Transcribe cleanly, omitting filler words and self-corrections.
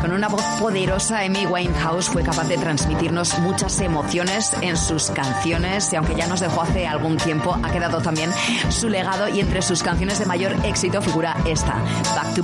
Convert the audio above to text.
Con una voz poderosa, Amy Winehouse fue capaz de transmitirnos muchas emociones en sus canciones y aunque ya nos dejó hace algún tiempo, ha quedado también su legado y entre sus canciones de mayor éxito figura esta, Back to